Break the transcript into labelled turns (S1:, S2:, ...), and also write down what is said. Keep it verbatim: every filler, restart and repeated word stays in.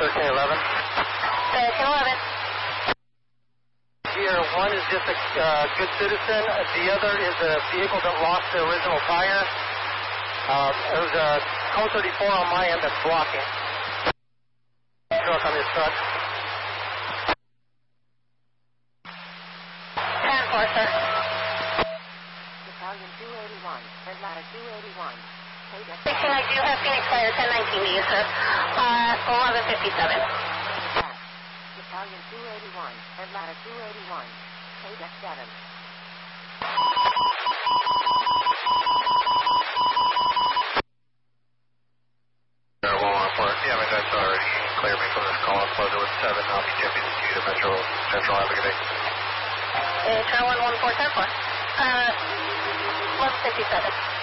S1: thirteen eleven.
S2: thirteen eleven.
S1: Here, one is just a uh, good citizen. The other is a vehicle that lost the original tire. Um, there's a code thirty-four on my end that's blocking. Truck on this truck.
S2: ten four, sir.
S3: Battalion two eighty-one, Atlanta two eighty-one.
S2: Station, I do have Phoenix Fire ten nineteen to you, sir. Uh, eleven fifty-seven.
S3: Battalion two eighty-one, Atlanta two eighty-one. K D seven.
S1: Yeah, I mean, that's already cleared me from this call. I'm closer with seven. I'll be jumping to you to Metro Central. Have a good day.
S2: Uh, Channel one one four ten four. Uh, eleven fifty-seven.